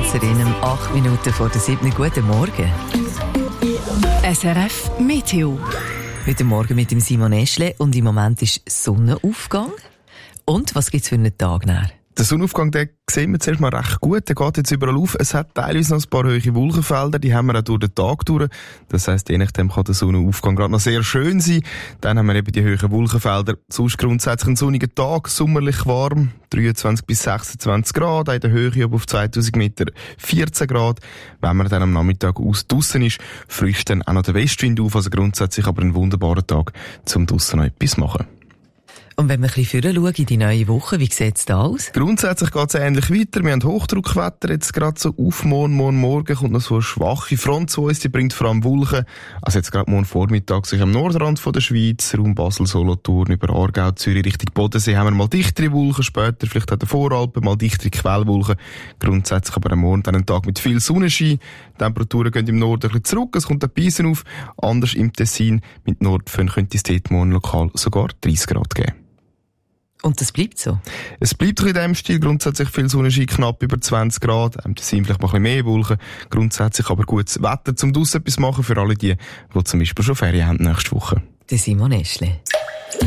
Schweizerin, 8 Minuten vor der 7. Guten Morgen. SRF Meteo. Heute Morgen mit dem Simon Eschle und im Moment ist Sonnenaufgang. Und was gibt es für einen Tag nachher? Der Sonnenaufgang, den sehen wir zuerst mal recht gut. Der geht jetzt überall auf. Es hat teilweise noch ein paar hohe Wolkenfelder, die haben wir auch durch den Tag durch. Das heisst, je nachdem kann der Sonnenaufgang gerade noch sehr schön sein. Dann haben wir eben die hohen Wolkenfelder. Sonst grundsätzlich ein sonniger Tag, sommerlich warm, 23 bis 26 Grad, in der Höhe auf 2000 Meter 14 Grad. Wenn man dann am Nachmittag aus draussen ist, frischt dann auch noch der Westwind auf. Also grundsätzlich aber ein wunderbarer Tag, um draussen noch etwas zu machen. Und wenn wir ein bisschen vorher schauen in die neue Woche, wie sieht es da aus? Grundsätzlich geht es ähnlich weiter. Wir haben Hochdruckwetter jetzt gerade so auf morgen kommt noch so eine schwache Front zu uns, die bringt vor allem Wolken. Also jetzt gerade morgen Vormittag sich am Nordrand von der Schweiz, Raum Basel, Solothurn, über Aargau, Zürich, Richtung Bodensee haben wir mal dichtere Wolken, später vielleicht auch der Voralpen, mal dichtere Quellwolken. Grundsätzlich aber am Morgen dann ein Tag mit viel Sonnenschein. Die Temperaturen gehen im Norden ein bisschen zurück, es kommt ein Biesen auf. Anders im Tessin, mit Nordföhn könnte es dort morgen lokal sogar 30 Grad geben. Und das bleibt so? Es bleibt in diesem Stil, grundsätzlich viel Sonnenschein, knapp über 20 Grad, das sind vielleicht mal ein bisschen mehr Wolken, grundsätzlich aber gutes Wetter, zum draussen etwas machen für alle die zum Beispiel schon Ferien haben nächste Woche. Der Simon Eschle.